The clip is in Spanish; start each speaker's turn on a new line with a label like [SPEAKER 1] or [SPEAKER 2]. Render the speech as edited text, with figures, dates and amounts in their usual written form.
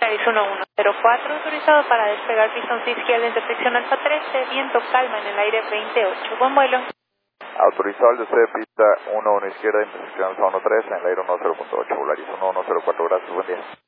[SPEAKER 1] Paris 1104, autorizado para despegar pistón izquierda en detección Alfa 13, viento calma en el aire 28. Buen vuelo.
[SPEAKER 2] Autorizado el deseo de pista 11 izquierda, intersección Alfa 13 en el aire 10.8, Volaris 1104, gracias, buen día.